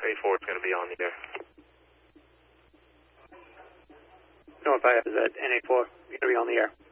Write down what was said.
A4 is going to be on the air. North 5, is that NA4? You're going to be on the air.